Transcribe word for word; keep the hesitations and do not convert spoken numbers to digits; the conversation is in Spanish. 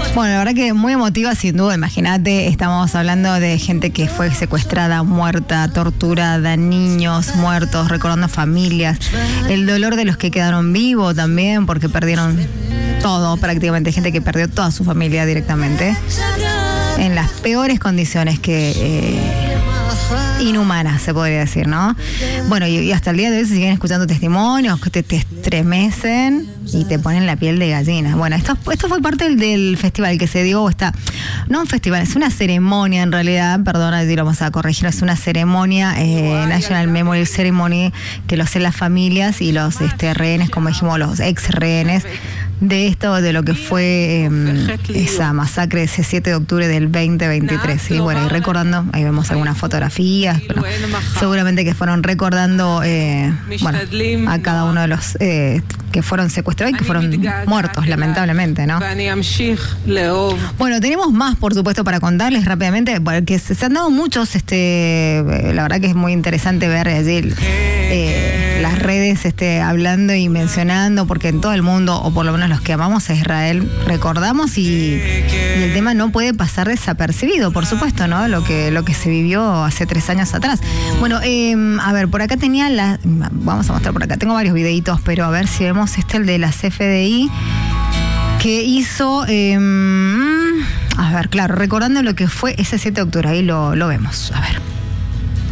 Bueno, la verdad que muy emotiva sin duda, imagínate, estamos hablando de gente que fue secuestrada, muerta, torturada, niños muertos, recordando familias, el dolor de los que quedaron vivos también porque perdieron todo prácticamente, gente que perdió toda su familia directamente, en las peores condiciones que... Eh, inhumanas, se podría decir, ¿no? Bueno, y, y hasta el día de hoy se siguen escuchando testimonios que te, te estremecen y te ponen la piel de gallina. Bueno, esto, esto fue parte del, del festival que se dio, está, no un festival, es una ceremonia en realidad, perdona si lo vamos a corregir, es una ceremonia, eh, National Memorial Ceremony, que lo hacen las familias y los este, rehenes, como dijimos, los ex rehenes de esto, de lo que fue eh, esa masacre de ese siete de octubre del veinte veintitrés. Y bueno, y recordando, ahí vemos algunas fotografías, pero seguramente que fueron recordando eh, bueno, a cada uno de los eh, que fueron secuestrados y que fueron muertos, lamentablemente, ¿no? Bueno, tenemos más, por supuesto, para contarles rápidamente, porque se han dado muchos, este, la verdad que es muy interesante ver allí eh, las redes este, hablando y mencionando, porque en todo el mundo, o por lo menos los que amamos a Israel, recordamos y, y el tema no puede pasar desapercibido, por supuesto, ¿no? Lo que, lo que se vivió hace tres años atrás. Bueno, eh, a ver, por acá tenía la... Vamos a mostrar por acá, tengo varios videitos, pero a ver si vemos este, el de la C F D I, que hizo... Eh, a ver, claro, recordando lo que fue ese siete de octubre, ahí lo, lo vemos, a ver.